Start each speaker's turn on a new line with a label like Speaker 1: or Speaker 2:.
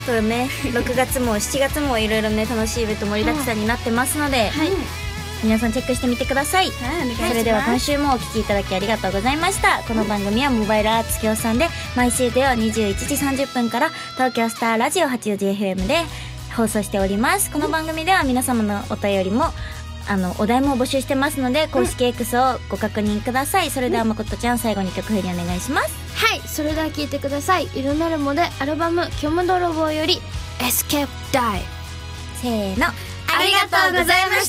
Speaker 1: とね6月も7月もいろいろね楽しいイベント盛りだくさんになってますので、皆さんチェックしてみてください。それでは今週もお聞きいただきありがとうございました。この番組はモバイルアーツ協賛で毎週土曜21時30分から東京スターラジオ 84GFM で放送しております。この番組では皆様のお便りもお題も募集してますので公式 X をご確認ください。それではまことちゃん最後に曲振りお願いします。
Speaker 2: はい、それでは聴いてください。イルネルモでアルバム虚無泥棒より Escape Dive。
Speaker 1: せーの、
Speaker 2: ありがとうございました。